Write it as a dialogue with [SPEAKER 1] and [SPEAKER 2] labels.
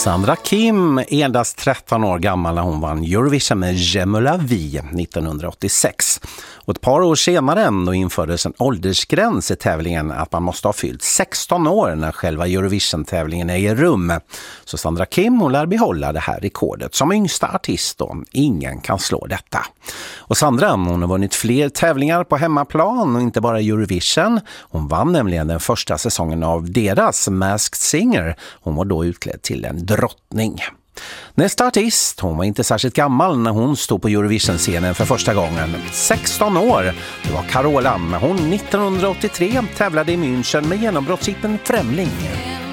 [SPEAKER 1] Sandra Kim, endast 13 år gammal när hon vann Eurovision med Je me la vie 1986. Och ett par år senare då infördes en åldersgräns i tävlingen att man måste ha fyllt 16 år när själva Eurovision-tävlingen äger rum. Så Sandra Kim hon lär behålla det här rekordet som yngsta artist och ingen kan slå detta. Och Sandra hon har vunnit fler tävlingar på hemmaplan och inte bara Eurovision. Hon vann nämligen den första säsongen av deras Masked Singer. Hon var då utklädd till en drottning. Nästa artist, hon var inte särskilt gammal när hon stod på Eurovision-scenen för första gången. 16 år, det var Carola. Hon 1983 tävlade i München med genombrottshitten Främling.